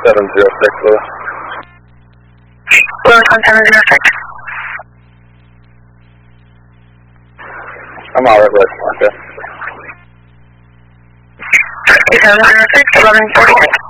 706, Louis. Louis 1706. I'm alright, Louis. Okay. 706, 1146.